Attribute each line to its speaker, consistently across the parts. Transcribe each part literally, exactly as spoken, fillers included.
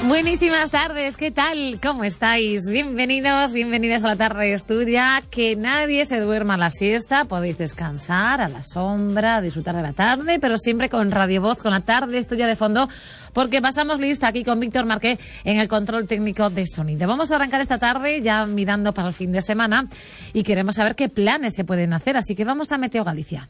Speaker 1: Buenísimas tardes, ¿qué tal? ¿Cómo estáis? Bienvenidos, bienvenidas a la tarde estudia. Que nadie se duerma a la siesta, podéis descansar a la sombra, disfrutar de la tarde, pero siempre con Radio Voz, con la tarde estudia de fondo, porque pasamos lista aquí con Víctor Marqué en el control técnico de sonido. Vamos a arrancar esta tarde ya mirando para el fin de semana y queremos saber qué planes se pueden hacer, así que vamos a Meteo Galicia.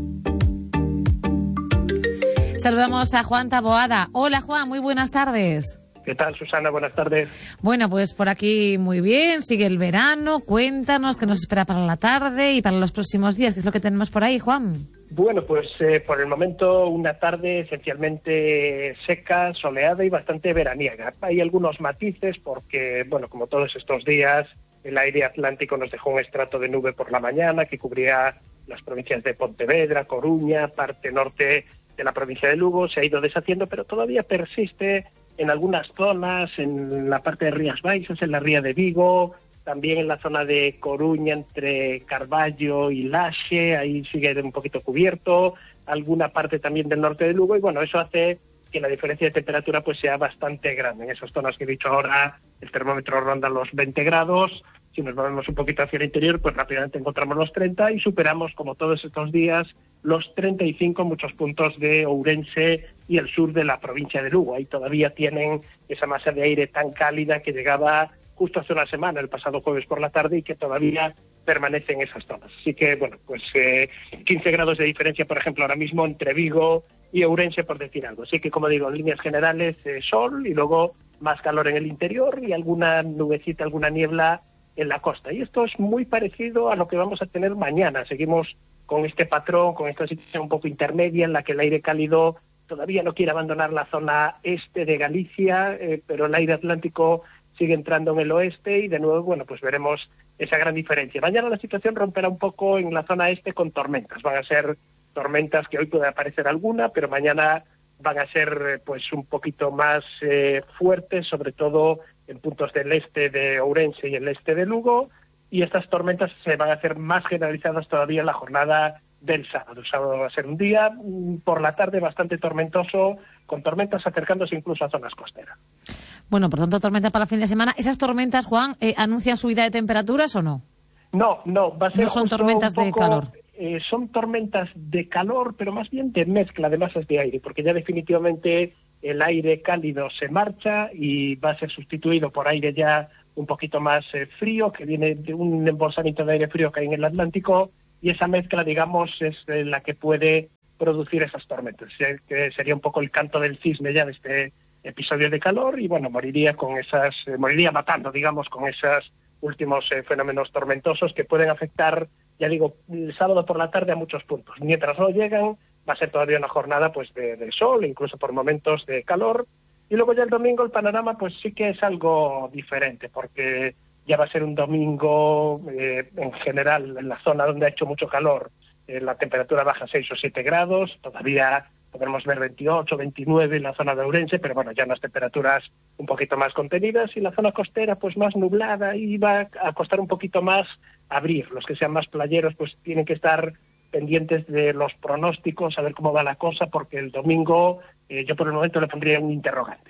Speaker 1: Saludamos a Juan Taboada. Hola Juan, muy buenas tardes.
Speaker 2: ¿Qué tal, Susana? Buenas tardes.
Speaker 1: Bueno, pues por aquí muy bien, sigue el verano. Cuéntanos qué nos espera para la tarde y para los próximos días. ¿Qué es lo que tenemos por ahí, Juan?
Speaker 2: Bueno, pues eh, por el momento una tarde esencialmente seca, soleada y bastante veraniega. Hay algunos matices porque, bueno, como todos estos días, el aire atlántico nos dejó un estrato de nube por la mañana que cubría las provincias de Pontevedra, Coruña, parte norte de la provincia de Lugo. Se ha ido deshaciendo, pero todavía persiste en algunas zonas, en la parte de Rías Baixas, en la ría de Vigo, también en la zona de Coruña, entre Carballo y Laxe, ahí sigue un poquito cubierto, alguna parte también del norte de Lugo, y bueno, eso hace que la diferencia de temperatura pues sea bastante grande. En esas zonas que he dicho ahora, el termómetro ronda los veinte grados, si nos movemos un poquito hacia el interior, pues rápidamente encontramos los treinta y superamos, como todos estos días, los treinta y cinco en muchos puntos de Ourense y el sur de la provincia de Lugo. Ahí todavía tienen esa masa de aire tan cálida que llegaba justo hace una semana, el pasado jueves por la tarde, y que todavía permanece en esas zonas. Así que, bueno, pues eh, quince grados de diferencia, por ejemplo, ahora mismo entre Vigo y Ourense, por decir algo. Así que, como digo, en líneas generales, eh, sol y luego más calor en el interior y alguna nubecita, alguna niebla en la costa. Y esto es muy parecido a lo que vamos a tener mañana. Seguimos con este patrón, con esta situación un poco intermedia en la que el aire cálido todavía no quiere abandonar la zona este de Galicia, eh, pero el aire atlántico sigue entrando en el oeste y de nuevo, bueno, pues veremos esa gran diferencia. Mañana la situación romperá un poco en la zona este con tormentas. Van a ser tormentas que hoy puede aparecer alguna, pero mañana van a ser pues un poquito más eh, fuertes, sobre todo en puntos del este de Ourense y el este de Lugo, y estas tormentas se van a hacer más generalizadas todavía en la jornada del sábado. El sábado va a ser un día por la tarde bastante tormentoso, con tormentas acercándose incluso a zonas costeras.
Speaker 1: Bueno, por tanto, tormentas para el fin de semana. ¿Esas tormentas, Juan, eh, anuncian subida de temperaturas o no?
Speaker 2: No, no, va a ser
Speaker 1: no son tormentas
Speaker 2: poco,
Speaker 1: de calor.
Speaker 2: Eh, son tormentas de calor, pero más bien de mezcla de masas de aire, porque ya definitivamente el aire cálido se marcha y va a ser sustituido por aire ya un poquito más eh, frío, que viene de un embolsamiento de aire frío que hay en el Atlántico, y esa mezcla, digamos, es eh, la que puede producir esas tormentas, eh, que sería un poco el canto del cisne ya de este episodio de calor, y bueno, moriría con esas, eh, moriría matando, digamos, con esos últimos eh, fenómenos tormentosos que pueden afectar, ya digo, el sábado por la tarde a muchos puntos. Mientras no llegan, va a ser todavía una jornada pues de, de sol, incluso por momentos de calor, y luego ya el domingo el panorama pues sí que es algo diferente, porque ya va a ser un domingo eh, en general en la zona donde ha hecho mucho calor, eh, la temperatura baja seis o siete grados, todavía podremos ver veintiocho, veintinueve en la zona de Ourense, pero bueno, ya unas temperaturas un poquito más contenidas, y la zona costera pues más nublada, y va a costar un poquito más abrir. Los que sean más playeros pues tienen que estar pendientes de los pronósticos, a ver cómo va la cosa, porque el domingo eh, yo por el momento le pondría un interrogante.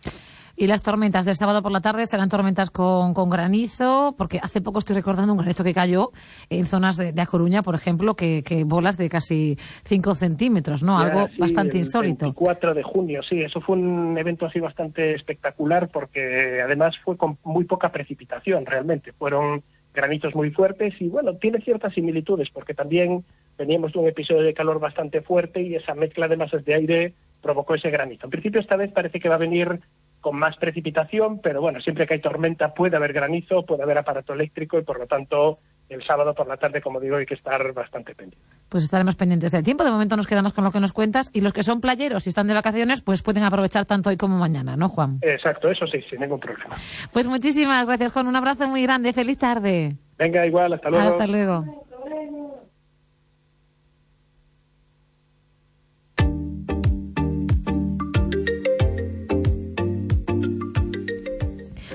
Speaker 1: Y las tormentas del sábado por la tarde serán tormentas con, con granizo, porque hace poco estoy recordando un granizo que cayó en zonas de, de A Coruña, por ejemplo, que, que bolas de casi cinco centímetros, ¿no?
Speaker 2: Ya,
Speaker 1: Algo
Speaker 2: sí,
Speaker 1: bastante
Speaker 2: el
Speaker 1: insólito.
Speaker 2: veinticuatro de junio, sí, eso fue un evento así bastante espectacular, porque además fue con muy poca precipitación realmente. Fueron granizos muy fuertes y, bueno, tiene ciertas similitudes, porque también veníamos de un episodio de calor bastante fuerte y esa mezcla de masas de aire provocó ese granizo. En principio esta vez parece que va a venir con más precipitación, pero bueno, siempre que hay tormenta puede haber granizo, puede haber aparato eléctrico, y por lo tanto el sábado por la tarde, como digo, hay que estar bastante pendientes.
Speaker 1: Pues estaremos pendientes del tiempo. De momento nos quedamos con lo que nos cuentas, y los que son playeros y están de vacaciones pues pueden aprovechar tanto hoy como mañana, ¿no, Juan?
Speaker 2: Exacto, eso sí, sin ningún problema.
Speaker 1: Pues muchísimas gracias, Juan. Un abrazo muy grande. Feliz tarde.
Speaker 2: Venga, igual, hasta luego.
Speaker 1: Hasta luego.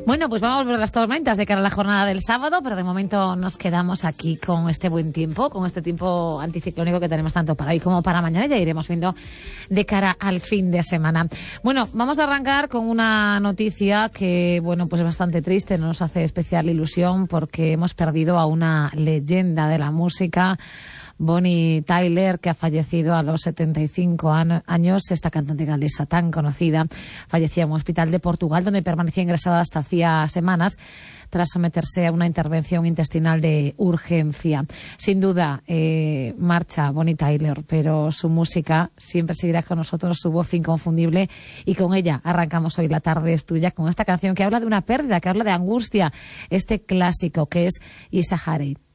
Speaker 1: Bueno, pues vamos a volver a las tormentas de cara a la jornada del sábado, pero de momento nos quedamos aquí con este buen tiempo, con este tiempo anticiclónico que tenemos tanto para hoy como para mañana. Ya iremos viendo de cara al fin de semana. Bueno, vamos a arrancar con una noticia que, bueno, pues es bastante triste, nos hace especial ilusión porque hemos perdido a una leyenda de la música, Bonnie Tyler, que ha fallecido a los setenta y cinco años. Esta cantante galesa tan conocida fallecía en un hospital de Portugal donde permanecía ingresada hasta hacía semanas tras someterse a una intervención intestinal de urgencia. Sin duda, eh, marcha Bonnie Tyler, pero su música siempre seguirá con nosotros, su voz inconfundible, y con ella arrancamos hoy La Tarde es Tuya con esta canción que habla de una pérdida, que habla de angustia, este clásico que es Isahare.